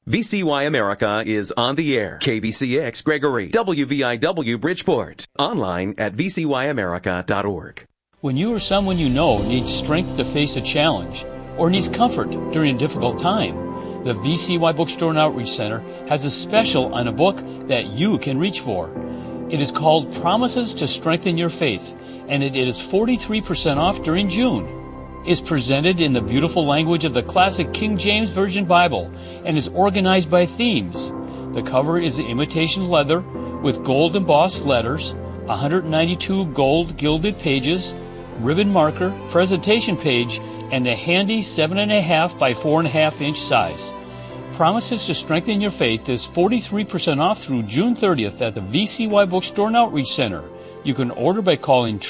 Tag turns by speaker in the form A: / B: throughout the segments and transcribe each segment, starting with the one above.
A: VCY America is on the air. KBCX Gregory, WVIW Bridgeport. Online at vcyamerica.org.
B: When you or someone you know needs strength to face a challenge or needs comfort during a difficult time, the VCY Bookstore and Outreach Center has a special on a book that you can reach for. It is called Promises to Strengthen Your Faith, and it is 43% off during June. It's presented in the beautiful language of the classic King James Version Bible and is organized by themes. The cover is imitation leather with gold embossed letters, 192 gold gilded pages, ribbon marker, presentation page, and a handy 7.5 by 4.5 inch size. Promises to Strengthen Your Faith is 43% off through June 30th at the VCY Bookstore and Outreach Center. You can order by calling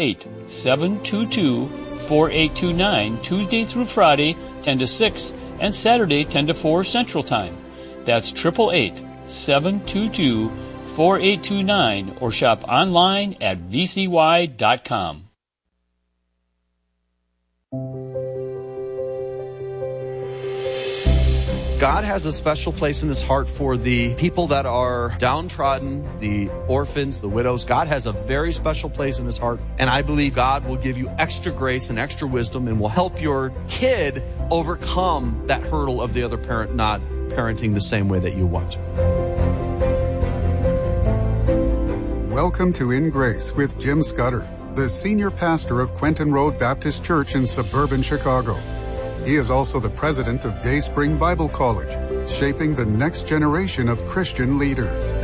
B: 888-722-4829 Tuesday through Friday, 10 to 6, and Saturday, 10 to 4 Central Time. That's 888-722-4829 or shop online at vcy.com.
C: God has a special place in his heart for the people that are downtrodden, the orphans, the widows. God has a very special place in his heart. And I believe God will give you extra grace and extra wisdom and will help your kid overcome that hurdle of the other parent not parenting the same way that you want to.
D: Welcome to In Grace with Jim Scudder, the senior pastor of Quentin Road Baptist Church in suburban Chicago. He is also the president of Dayspring Bible College, shaping the next generation of Christian leaders.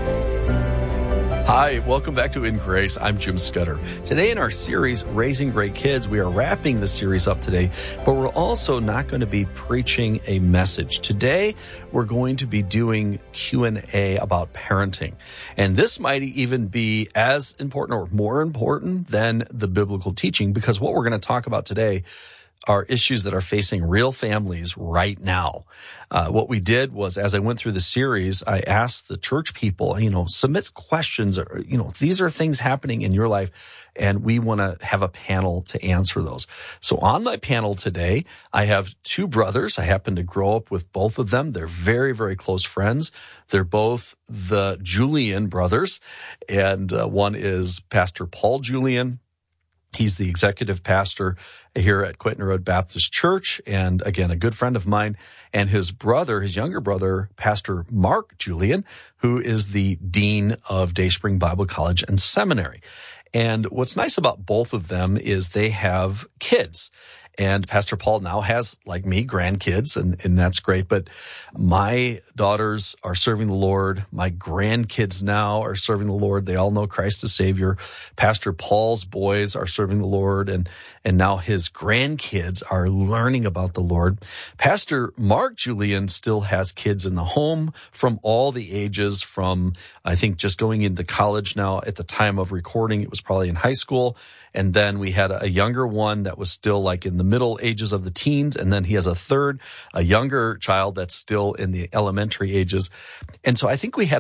C: Hi, welcome back to In Grace. I'm Jim Scudder. Today in our series, Raising Great Kids, we are wrapping the series up today, but we're also not going to be preaching a message. Today, we're going to be doing Q&A about parenting. And this might even be as important or more important than the biblical teaching, because what we're going to talk about today are issues that are facing real families right now. What we did was, as I went through the series, I asked the church people, submit questions, or, these are things happening in your life, and we want to have a panel to answer those. So on my panel today, I have two brothers. I happen to grow up with both of them. They're very, very close friends. They're both the Julian brothers, and one is Pastor Paul Julian. He's the executive pastor here at Quentin Road Baptist Church, and again, a good friend of mine. And his brother, his younger brother, Pastor Mark Julian, who is the dean of Dayspring Bible College and Seminary. And what's nice about both of them is they have kids. And Pastor Paul now has, like me, grandkids, and that's great. But my daughters are serving the Lord. My grandkids now are serving the Lord. They all know Christ as Savior. Pastor Paul's boys are serving the Lord, and now his grandkids are learning about the Lord. Pastor Mark Julian still has kids in the home from all the ages, from, I think, just going into college now. At the time of recording, it was probably in high school. And then we had a younger one that was still like in the middle ages of the teens. And then he has a younger child that's still in the elementary ages. And so I think we had